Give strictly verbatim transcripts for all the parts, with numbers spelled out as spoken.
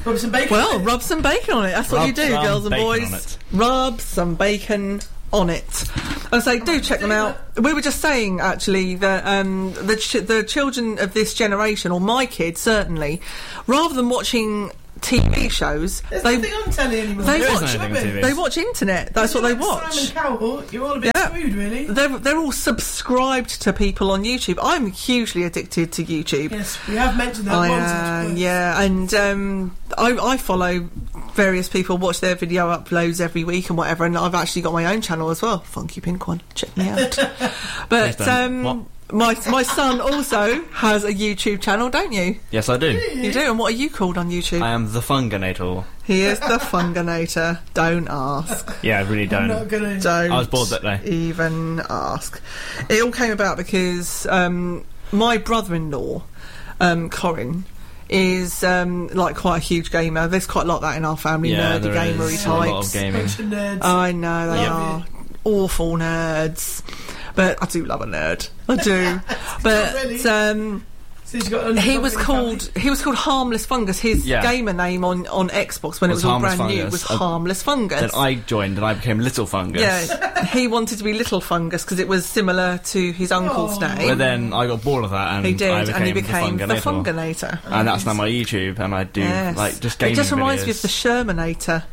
Rub some bacon Well, on it. rub some bacon on it. That's what Rub you do, some girls and bacon boys. on it. Rub some bacon on it. And say, do check them out. We were just saying, actually, that um, the ch- the children of this generation, or my kids certainly, rather than watching T V shows, There's they nothing on telly anymore. they There is watch nothing on T V. they watch internet. That's what they Like watch. Simon Cowell, you're all a bit Yeah. screwed, really. They're they're all subscribed to people on YouTube. I'm hugely addicted to YouTube. Yes, we have mentioned that I, once. uh, actually. yeah, and um, I, I follow various people, watch their video uploads every week and whatever, and I've actually got my own channel as well, Funky Pink One. Check me out. But Please don't. um, my my son also has a YouTube channel, don't you? Yes, I do. You do, and what are you called on YouTube? I am the Funganator. He is the Funganator. Don't ask. Yeah, I really I'm don't. not gonna. Don't I was bored that day. even ask. It all came about because um, my brother-in-law, um, Corin, is um, like quite a huge gamer. There's quite a lot of that in our family, Yeah, nerdy there gamery is a lot of types. gaming. Bunch of nerds. I know they Love are awful nerds, but I do love a nerd. I do. but really. um, So you've got he a was family. called he was called Harmless Fungus. His Yeah. gamer name on, on Xbox when it Was was all Harmless brand new Fungus. was Uh, Harmless Fungus. Then I joined and I became Little Fungus. Yeah, he wanted to be Little Fungus because it was similar to his uncle's Oh. name. But then I got bored of that and He did, I became, and he became the the Funganator. Funganator. And that's now my YouTube, and I do Yes. like just gaming It just reminds videos. me of the Shermanator.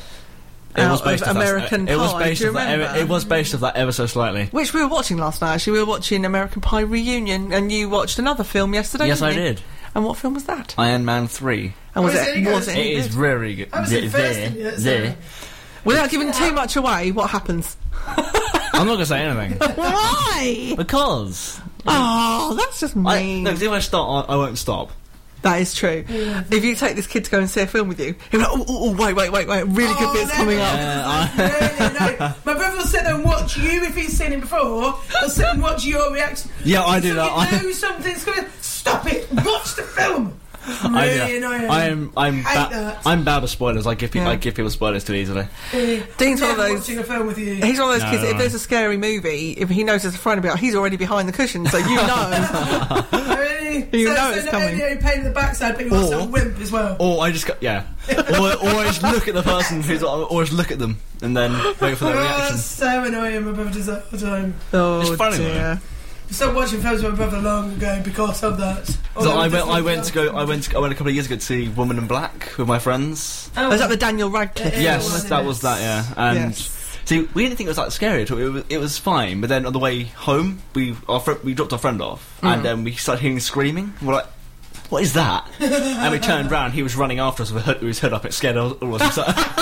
It was out based of off that- American it was Pie. based Do you off that ever, remember? It was based off that ever so slightly. Which we were watching last night, actually. We were watching American Pie Reunion, and you watched another film yesterday, Yes, didn't I you? did. And what film was that? Iron Man three. And was Oh, is it, it any was good? it It any is good? very good. I haven't seen the first There, one yet, so- there. Without giving too much away, what happens? I'm not going to say anything. Why? Because... Oh, that's just I, mean. no, 'cause if I start, I, I won't stop. That is true. If you take this kid to go and see a film with you, he'll be like, oh, oh, oh, wait, wait, wait, wait, really good Oh, bits no, coming no. up. Uh, I, Really, no. My brother will sit there and watch you if he's seen him before. He'll sit and watch your reaction. yeah, I do So that. you I, know something's going to stop it. Watch the film. I do Really that. annoying. I am. I'm. Hate Ba- that. I'm bad with spoilers. I give people. Yeah. I give people spoilers too easily. Dean's one of Never those- watching a film with you. He's one of those No, kids, no, if no. there's a scary movie, if he knows there's a friend about, he's already behind the cushion, so you know. Really? You so, know so it's not coming. only are you pain in the backside, but you're also Or- a wimp as well. Or I just go. Yeah. or, or I just look at the person who's. Or just look at them and then wait for their Oh, reaction. that's so annoying. My brother does that all the time. Oh, It's funny, dear. I stopped watching films with my brother long ago because of that. So Although I it went. doesn't I went to go. film. I went. To, I went a couple of years ago to see Woman in Black with my friends. Oh, Was that the Daniel Radcliffe? Yeah, Yes, wasn't that it? was that. Yeah, and Yes. see, we didn't think it was that scary at all. It was, it was fine. But then on the way home, we our fr- we dropped our friend off, Mm. and then we started hearing screaming. We're like, "What is that?" And we turned round. He was running after us with, hood, with his hood up. It scared all all of us.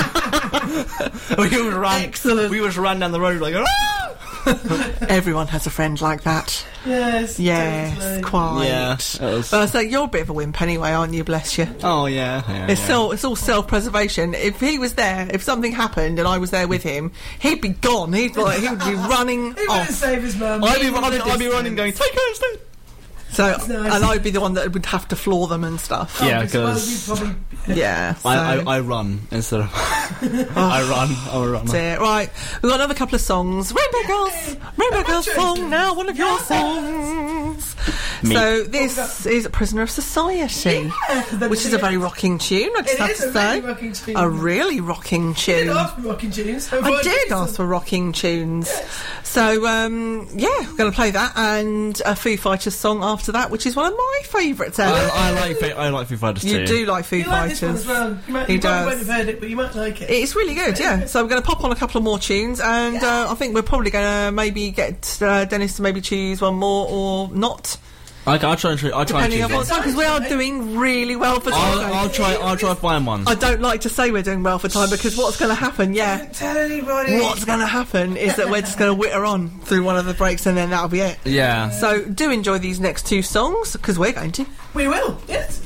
we just ran. Excellent. We just ran down the road like. "Ah!" Everyone has a friend like that. Yes. Yes, totally. quite. Yeah. it was- But I say you're a bit of a wimp anyway, aren't you? Bless you. oh yeah. yeah It's yeah. so it's all self-preservation. If he was there, if something happened and I was there with him, he'd be gone. He'd like, he would be running He wouldn't off. save his mum. I'd be He would running. I'd be distance. running, going, "Take her instead." So nice. and I'd be the one that would have to floor them and stuff. Oh, Yeah, well, 'cause- you'd probably. Yeah. So. I, I I run instead of. I run. I'm a runner. Dear. Right, we've got another couple of songs. Rainbow Girls, Rainbow Girls song now, one of your songs. Me. So this is Prisoner of Society, Yeah, which is a very rocking tune. I just It have is to a say, really rocking tune. a really rocking You tune. did ask for rocking tunes. so I why did you ask for rocking tunes. So, um, yeah, we're going to play that and a Foo Fighters song after that, which is one of my favourites ever. I, I like Fa- I like Foo Fighters you too. do like Foo You like this one Fighters. as well. You, might, He you probably does. won't have heard it, but you might like it. It's really good, yeah. So we're going to pop on a couple of more tunes, and uh, I think we're probably going to maybe get uh, Dennis to maybe choose one more or not, I, I'll try and try. I'll try and depending choose on what's one. time, because we are doing really well for time. I'll, I'll try. I'll try find one. I don't like to say we're doing well for time because what's going to happen, yeah. Don't tell anybody. What's going to happen is that we're just going to witter on through one of the breaks, and then that'll be it. Yeah. So do enjoy these next two songs because we're going to. We will, yes.